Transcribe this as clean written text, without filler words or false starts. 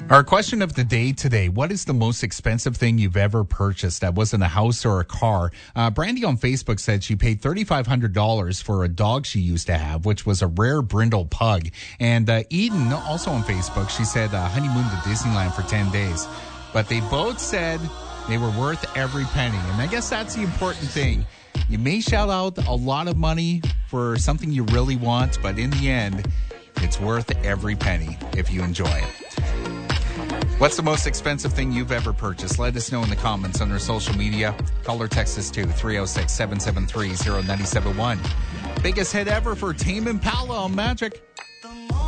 Our question of the day today, what is the most expensive thing you've ever purchased that wasn't a house or a car? Brandy on Facebook said she paid $3,500 for a dog she used to have, which was a rare brindle pug. And Eden, also on Facebook, she said honeymoon to Disneyland for 10 days. But they both said they were worth every penny. And I guess that's the important thing. You may shout out a lot of money for something you really want, but in the end, it's worth every penny if you enjoy it. What's the most expensive thing you've ever purchased? Let us know in the comments on our social media. Call or text us to 306-773-0971. Biggest hit ever for Tame Impala on Magic.